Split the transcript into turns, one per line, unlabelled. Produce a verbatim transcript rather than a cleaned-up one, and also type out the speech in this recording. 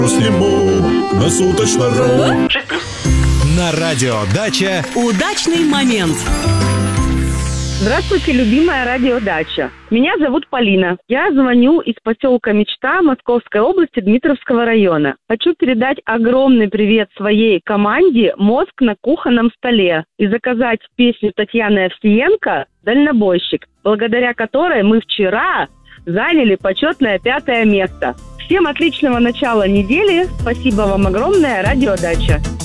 Сниму на суточно.
На радио Дача
удачный момент.
Здравствуйте, любимая радиодача. Меня зовут Полина. Я звоню из поселка Мечта Московской области Дмитровского района. Хочу передать огромный привет своей команде «Мозг на кухонном столе» и заказать песню Татьяны Овсиенко «Дальнобойщик», благодаря которой мы вчера заняли почетное пятое место. Всем отличного начала недели. Спасибо вам огромное, радиодача.